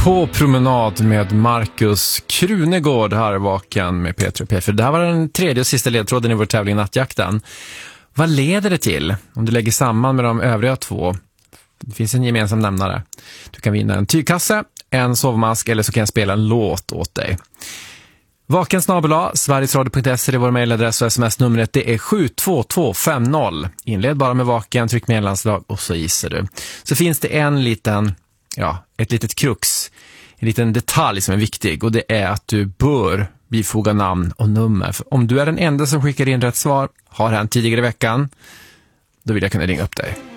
På promenad med Marcus Krunegård här vaken med Peter och P. För det här var den tredje och sista ledtråden i vår tävling Nattjakten. Vad leder det till om du lägger samman med de övriga två? Det finns en gemensam nämnare. Du kan vinna en tygkasse, en sovmask eller så kan jag spela en låt åt dig. Vaken@, sverigesradio.se är vår mejladress och sms-numret det är 72250. Inled bara med vaken, tryck mellanslag och så gissar du. Så finns det ett litet krux, en liten detalj som är viktig och det är att du bör bifoga namn och nummer. För om du är den enda som skickar in rätt svar, har hänt tidigare i veckan, då vill jag kunna ringa upp dig.